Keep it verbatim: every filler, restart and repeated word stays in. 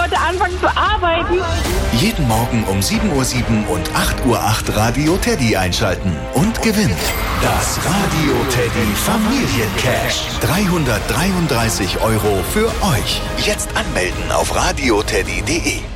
heute anfangen zu arbeiten. Jeden Morgen um sieben Uhr sieben und acht Uhr acht Radio Teddy einschalten und gewinnen. Das Radio Teddy Familiencash. dreihundertdreiunddreißig Euro für euch. Jetzt anmelden auf radioteddy punkt de.